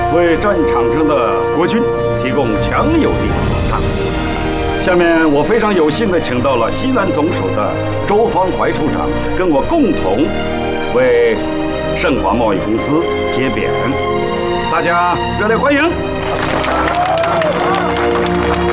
为战场上的国军提供强有力的保障。下面我非常有幸地请到了西南总署的周方怀处长，跟我共同为盛华贸易公司揭匾，大家热烈欢迎！